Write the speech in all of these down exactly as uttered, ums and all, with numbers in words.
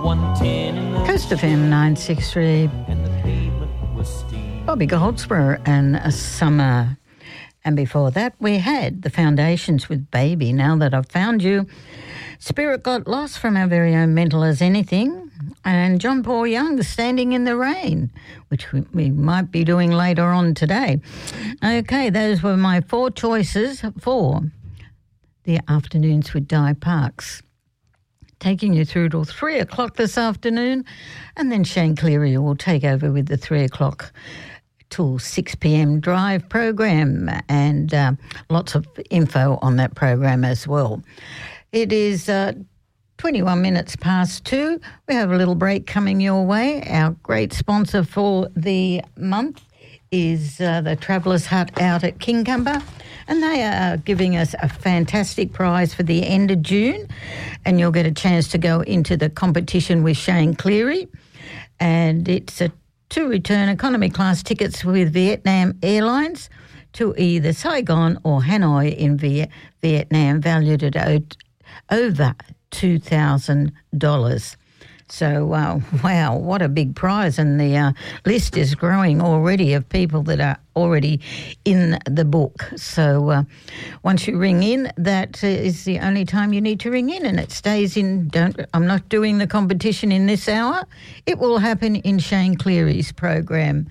Coast F M nine sixty-three. Bobby Goldsboro and a Summer. And before that, we had The Foundations with Baby. Now That I've Found You. Spirit Got Lost from our very own Mental as Anything. And John Paul Young, Standing in the Rain, which we, we might be doing later on today. Okay, those were my four choices for the Afternoons with Di Parks. Taking you through till three o'clock this afternoon, and then Shane Cleary will take over with the three o'clock till six p.m. drive program, and uh, lots of info on that program as well. It is uh, twenty-one minutes past two. We have a little break coming your way. Our great sponsor for the month is uh, the Travellers Hut out at Kingcumber, and they are giving us a fantastic prize for the end of June, and you'll get a chance to go into the competition with Shane Cleary, and it's a two return economy class tickets with Vietnam Airlines to either Saigon or Hanoi in Viet- Vietnam, valued at o- over two thousand dollars. So, uh, wow, what a big prize. And the uh, list is growing already of people that are already in the book. So uh, once you ring in, that is the only time you need to ring in, and it stays in. Don't. I'm not doing the competition in this hour. It will happen in Shane Cleary's program.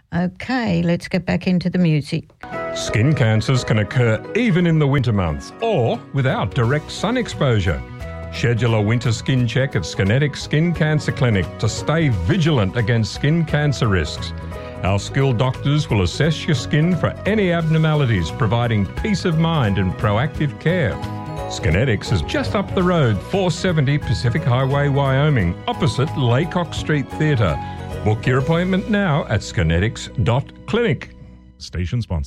Okay, let's get back into the music. Skin cancers can occur even in the winter months or without direct sun exposure. Schedule a winter skin check at Skinetics Skin Cancer Clinic to stay vigilant against skin cancer risks. Our skilled doctors will assess your skin for any abnormalities, providing peace of mind and proactive care. Skinetics is just up the road, four seventy Pacific Highway, Wyoming, opposite Laycock Street Theatre. Book your appointment now at skinetics dot clinic. Station sponsor.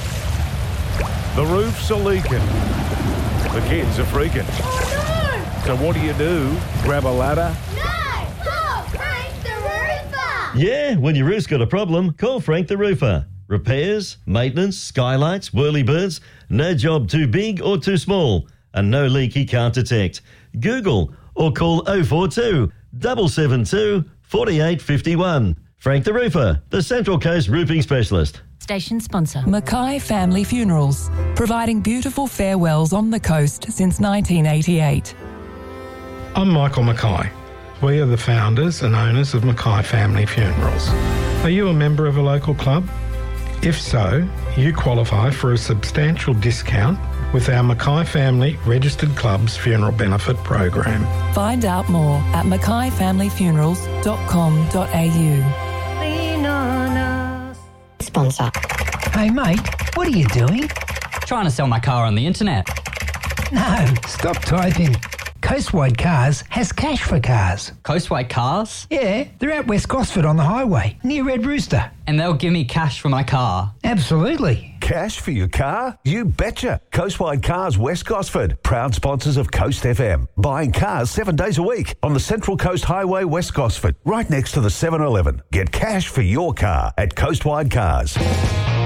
The roofs are leaking. The kids are freaking. Oh, no! So what do you do? Grab a ladder? No! Call Frank the Roofer! Yeah, when your roof's got a problem, call Frank the Roofer. Repairs, maintenance, skylights, whirlybirds, no job too big or too small, and no leak he can't detect. Google or call oh four two, seven seven two, four eight five one. Frank the Roofer, the Central Coast roofing specialist. Station sponsor. Mackay Family Funerals, providing beautiful farewells on the coast since nineteen eighty-eight. I'm Michael Mackay. We are the founders and owners of Mackay Family Funerals. Are you a member of a local club? If so, you qualify for a substantial discount with our Mackay Family Registered Clubs Funeral Benefit Program. Find out more at mackay family funerals dot com dot a u. Lean on us. Sponsor. Hey mate, what are you doing? Trying to sell my car on the internet. No, stop typing. Coastwide Cars has cash for cars. Coastwide Cars? Yeah, they're at West Gosford on the highway, near Red Rooster. And they'll give me cash for my car? Absolutely. Cash for your car? You betcha. Coastwide Cars West Gosford, proud sponsors of Coast F M. Buying cars seven days a week on the Central Coast Highway West Gosford, right next to the seven eleven. Get cash for your car at Coastwide Cars.